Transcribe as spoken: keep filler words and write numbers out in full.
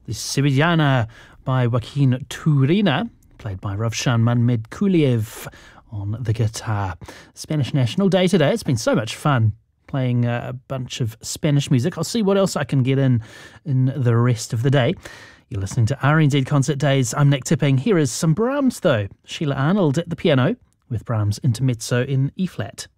The Sevillana by Joaquin Turina, played by Ravshan Mamedkuliev on the guitar. Spanish National Day today. It's been so much fun playing a bunch of Spanish music. I'll see what else I can get in in the rest of the day. You're listening to R N Z Concert Days. I'm Nick Tipping. Here is some Brahms, though. Sheila Arnold at the piano with Brahms Intermezzo in E-flat.